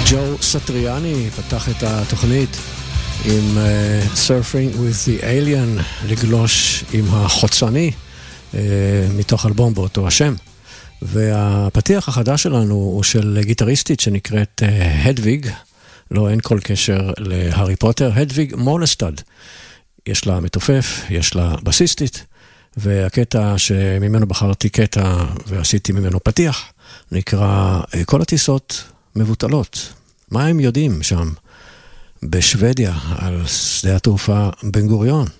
ג'ו סטריאני פתח את התוכנית עם Surfing with the Alien, לגלוש עם החוצני, מתוך אלבום באותו השם. והפתיח החדש שלנו הוא של גיטריסטית שנקראת הדוויג, לא, אין כל קשר להרי פוטר, הדוויג מולסטד. יש לה מתופף, יש לה בסיסטית, והקטע שממנו בחרתי קטע ועשיתי ממנו פתיח, נקרא כל הטיסות מבוטלות. מה הם יודעים שם בשוודיה על שדה התעופה בן גוריון?